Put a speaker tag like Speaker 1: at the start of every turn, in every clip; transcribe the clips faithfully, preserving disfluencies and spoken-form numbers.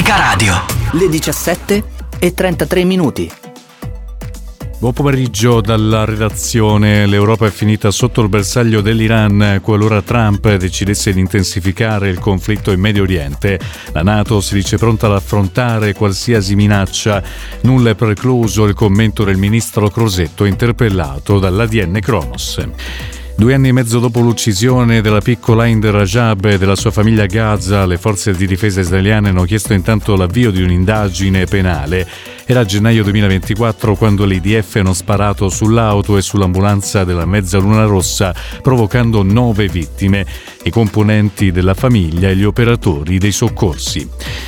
Speaker 1: Unica Radio.
Speaker 2: Le diciassette e trentatré minuti.
Speaker 3: Buon pomeriggio dalla redazione. L'Europa è finita sotto il bersaglio dell'Iran qualora Trump decidesse di intensificare il conflitto in Medio Oriente. La NATO si dice pronta ad affrontare qualsiasi minaccia. Nulla è precluso il commento del ministro Crosetto interpellato dall'A D N Kronos. Due anni e mezzo dopo l'uccisione della piccola Hind Rajab e della sua famiglia a Gaza, le forze di difesa israeliane hanno chiesto intanto l'avvio di un'indagine penale. Era gennaio duemilaventiquattro quando l'I D F hanno sparato sull'auto e sull'ambulanza della Mezzaluna Rossa, provocando nove vittime, i componenti della famiglia e gli operatori dei soccorsi.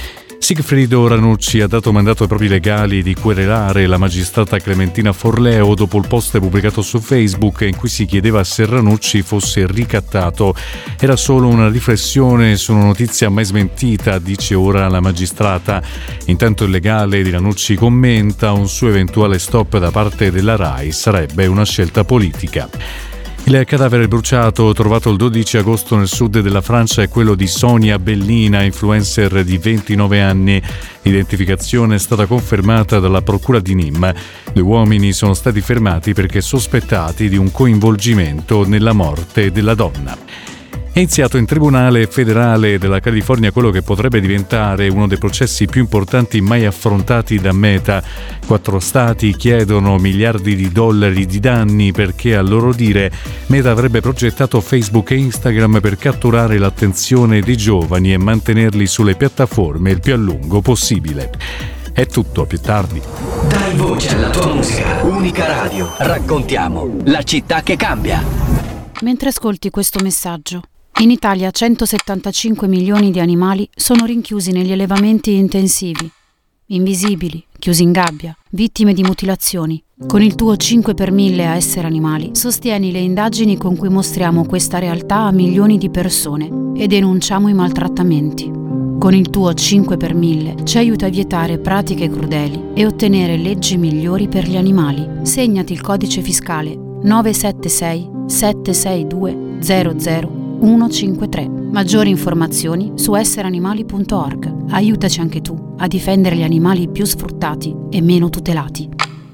Speaker 3: Sigfrido Ranucci ha dato mandato ai propri legali di querelare la magistrata Clementina Forleo dopo il post pubblicato su Facebook in cui si chiedeva se Ranucci fosse ricattato. Era solo una riflessione su una notizia mai smentita, dice ora la magistrata. Intanto il legale di Ranucci commenta: un suo eventuale stop da parte della RAI sarebbe una scelta politica. Il cadavere bruciato trovato il dodici agosto nel sud della Francia è quello di Sonia Bellina, influencer di ventinove anni. L'identificazione è stata confermata dalla procura di Nîmes. Due uomini sono stati fermati perché sospettati di un coinvolgimento nella morte della donna. È iniziato in Tribunale federale della California quello che potrebbe diventare uno dei processi più importanti mai affrontati da Meta. Quattro stati chiedono miliardi di dollari di danni perché, a loro dire, Meta avrebbe progettato Facebook e Instagram per catturare l'attenzione dei giovani e mantenerli sulle piattaforme il più a lungo possibile. È tutto, più tardi.
Speaker 1: Dai voce alla tua musica. Unica Radio. Raccontiamo la città che cambia.
Speaker 4: Mentre ascolti questo messaggio, in Italia centosettantacinque milioni di animali sono rinchiusi negli allevamenti intensivi, invisibili, chiusi in gabbia, vittime di mutilazioni. Con il tuo cinque per mille a Essere Animali sostieni le indagini con cui mostriamo questa realtà a milioni di persone e denunciamo i maltrattamenti. Con il tuo cinque per mille ci aiuta a vietare pratiche crudeli e ottenere leggi migliori per gli animali. Segnati il codice fiscale nove sette sei sette sei due zero zero uno cinque tre. Maggiori informazioni su essere animali punto org. Aiutaci anche tu a difendere gli animali più sfruttati e meno tutelati.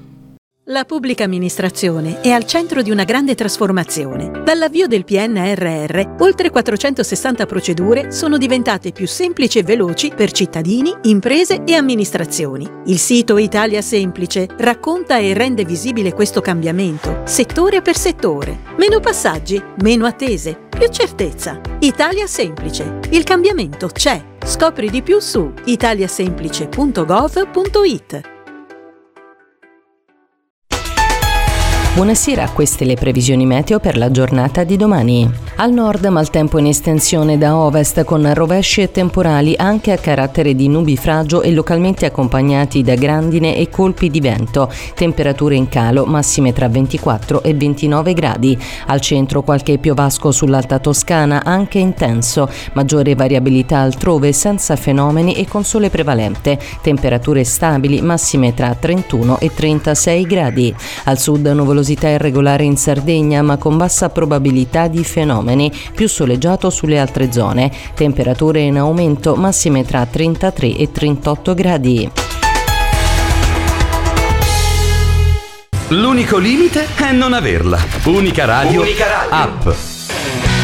Speaker 5: La pubblica amministrazione è al centro di una grande trasformazione. Dall'avvio del P N R R, oltre quattrocentosessanta procedure sono diventate più semplici e veloci per cittadini, imprese e amministrazioni. Il sito Italia Semplice racconta e rende visibile questo cambiamento, settore per settore. Meno passaggi, meno attese, più certezza. Italia Semplice. Il cambiamento c'è. Scopri di più su italiasemplice punto gov punto it.
Speaker 6: Buonasera, queste le previsioni meteo per la giornata di domani. Al nord maltempo in estensione da ovest con rovesci e temporali anche a carattere di nubifragio e localmente accompagnati da grandine e colpi di vento. Temperature in calo, massime tra ventiquattro e ventinove gradi. Al centro qualche piovasco sull'Alta Toscana, anche intenso. Maggiore variabilità altrove senza fenomeni e con sole prevalente. Temperature stabili, massime tra trentuno e trentasei gradi. Al sud nuvolosità irregolare in Sardegna ma con bassa probabilità di fenomeni, più soleggiato sulle altre zone. Temperature in aumento, massime tra trentatré e trentotto gradi.
Speaker 1: L'unico limite è non averla. Unica Radio, Unica Radio. App.